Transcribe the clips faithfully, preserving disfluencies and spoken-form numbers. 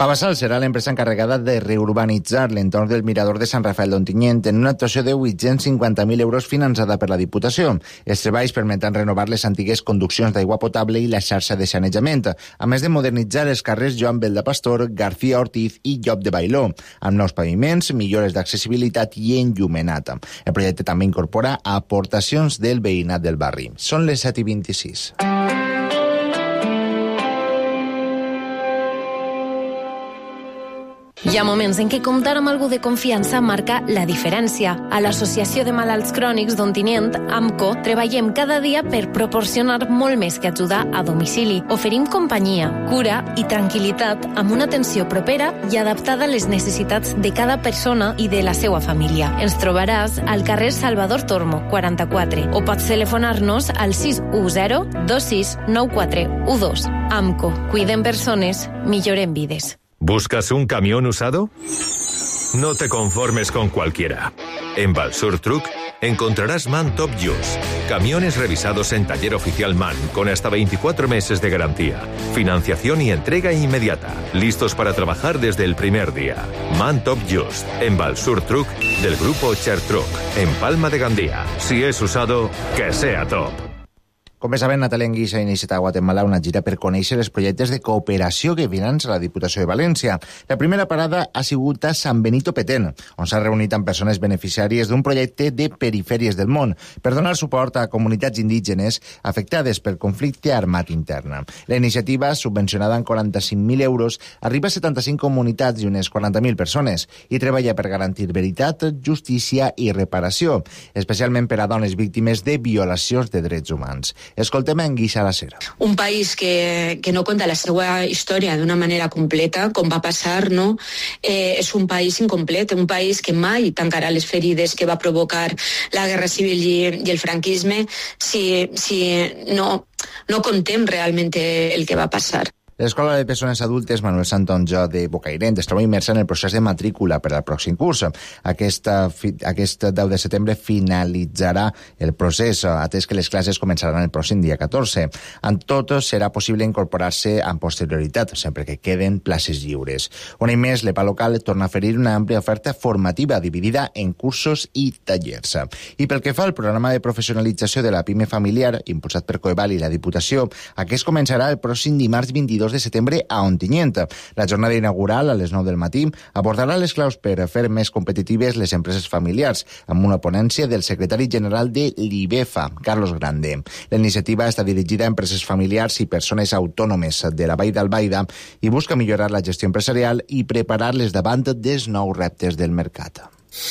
Pavasal serà l'empresa encarregada de reurbanitzar l'entorn del Mirador de Sant Rafael d'Ontinyent en una actuació de vuit-cents cinquanta mil euros finançada per la Diputació. Els treballs permetran renovar les antigues conduccions d'aigua potable i la xarxa de sanejament, a més de modernitzar els carrers Joan Belda-Pastor, García Ortiz i Llop de Bailó, amb nous paviments, millores d'accessibilitat i enllumenat. El projecte també incorpora aportacions del veïnat del barri. Són les set i vint-i-sis. Hi ha moments en què comptar amb algú de confiança marca la diferència. A l'Associació de Malalts Crònics d'Ontinyent, AMCO, treballem cada dia per proporcionar molt més que ajudar a domicili. Oferim companyia, cura i tranquil·litat amb una atenció propera i adaptada a les necessitats de cada persona i de la seva família. Ens trobaràs al carrer Salvador Tormo, quaranta-quatre, o pots telefonar-nos al sis u zero dos sis nou quatre u dos. AMCO, cuidem persones, millorem vides. ¿Buscas un camión usado? No te conformes con cualquiera. En Valsur Truck encontrarás MAN Top Use. Camiones revisados en taller oficial MAN con hasta veinticuatro meses de garantía, financiación y entrega inmediata. Listos para trabajar desde el primer día. MAN Top Use en Valsur Truck del grupo Cher Truck en Palma de Gandía. Si es usado, que sea top. Com bé saben, Natàlia Anguissa ha iniciat a Guatemala una gira per conèixer els projectes de cooperació que finança la Diputació de València. La primera parada ha sigut a San Benito Petén, on s'ha reunit amb persones beneficiàries d'un projecte de perifèries del món per donar suport a comunitats indígenes afectades pel conflicte armat intern. La iniciativa, subvencionada en quaranta-cinc mil euros, arriba a setanta-cinc comunitats i unes quaranta mil persones i treballa per garantir veritat, justícia i reparació, especialment per a dones víctimes de violacions de drets humans. Escoltem a Anguissa a la Cera. Un país que, que no conta la seva història d'una manera completa, com va passar, no? Eh, és un país incomplet, un país que mai tancarà les ferides que va provocar la Guerra Civil i, i el franquisme si, si no, no contem realment el que va passar. L'Escola de Persones Adultes Manuel Santonja de Bocairent es troba immersa en el procés de matrícula per al pròxim curs. Aquesta, aquest deu de setembre finalitzarà el procés, atès que les classes començaran el pròxim dia catorze. En tot, serà possible incorporar-se amb posterioritat, sempre que queden places lliures. Un any més, l'E P A local torna a oferir una àmplia oferta formativa dividida en cursos i tallers. I pel que fa al programa de professionalització de la PIME familiar, impulsat per Coeval i la Diputació, aquest començarà el pròxim dimarts vint-i-dos de setembre a Ontinyent. La jornada inaugural, a les nou del matí, abordarà les claus per fer més competitives les empreses familiars, amb una ponència del secretari general de l'IBEFA, Carlos Grande. La iniciativa està dirigida a empreses familiars i persones autònomes de la Vall d'Albaida i busca millorar la gestió empresarial i preparar-les davant dels nous reptes del mercat.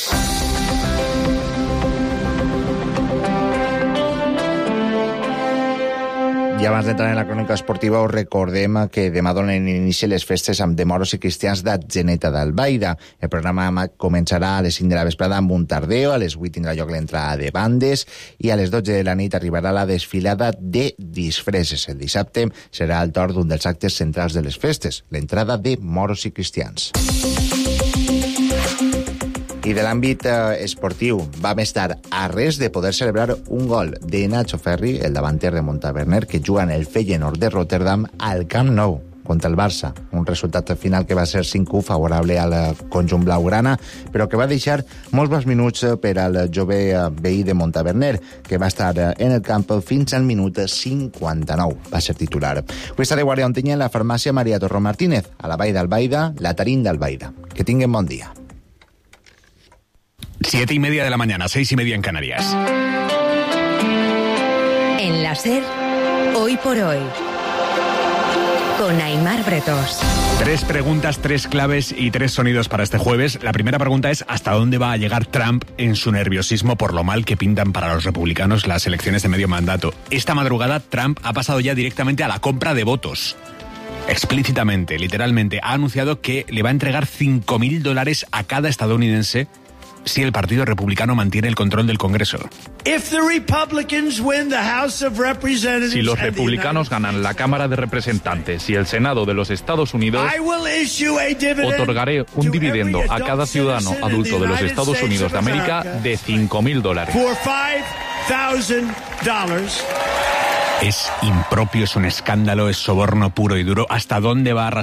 I abans d'entrar en la crònica esportiva us recordem que demà donen inici les festes amb de moros i cristians d'Atzeneta d'Albaida. El programa començarà a les cinc de la vesprada amb un tardeo, a les vuit tindrà lloc l'entrada de bandes i a les dotze de la nit arribarà la desfilada de disfresses. El dissabte serà el torn d'un dels actes centrals de les festes, l'entrada de moros i cristians. I de l'àmbit eh, esportiu, vam estar a res de poder celebrar un gol de Nacho Ferri, el davanter de Montaverner, que juga en el Feyenoord de Rotterdam al Camp Nou contra el Barça. Un resultat final que va ser cinc a u favorable al conjunt blaugrana, però que va deixar molts bons minuts per al jove veí de Montaverner, que va estar en el camp fins al minut cinquanta-nou. Va ser titular. Avui està de guàrdia a Ontinyent la farmàcia Maria Torró Martínez, a la Vall d'Albaida, la Tarín d'Albaida. Que tinguin bon dia. Siete y media de la mañana, seis y media en Canarias. En la SER, hoy por hoy, con Aimar Bretos. Tres preguntas, tres claves y tres sonidos para este jueves. La primera pregunta es ¿hasta dónde va a llegar Trump en su nerviosismo por lo mal que pintan para los republicanos las elecciones de medio mandato? Esta madrugada Trump ha pasado ya directamente a la compra de votos. Explícitamente, literalmente, ha anunciado que le va a entregar cinco mil dólares a cada estadounidense si el Partido Republicano mantiene el control del Congreso. Si los republicanos ganan la Cámara de Representantes y el Senado de los Estados Unidos, otorgaré un dividendo a cada ciudadano adulto de los Estados Unidos de América de cinco mil dólares. Es impropio, es un escándalo, es soborno puro y duro. ¿Hasta dónde va a